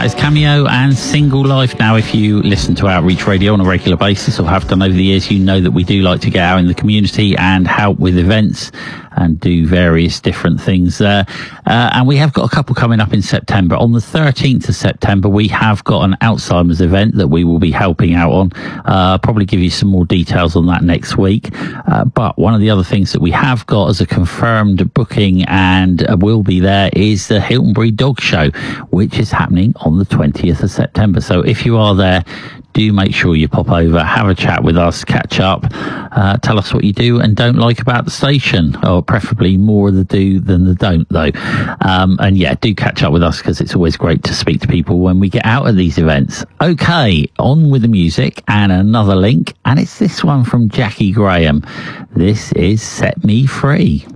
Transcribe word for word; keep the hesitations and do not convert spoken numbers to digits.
that is Cameo and Single Life. Now, if you listen to Outreach Radio on a regular basis or have done over the years, you know that we do like to get out in the community and help with events and do various different things there. Uh, and we have got a couple coming up in September. On the thirteenth of September, we have got an Alzheimer's event that we will be helping out on. Uh, probably give you some more details on that next week. Uh, but one of the other things that we have got as a confirmed booking and uh, will be there is the Hilton Breed Dog Show, which is happening on the twentieth of September. So if you are there, do make sure you pop over, have a chat with us, catch up, uh, tell us what you do and don't like about the station, or preferably more of the do than the don't, though. Um, and yeah, do catch up with us because it's always great to speak to people when we get out at these events. Okay, on with the music and another link, and it's this one from Jackie Graham. This is Set Me Free.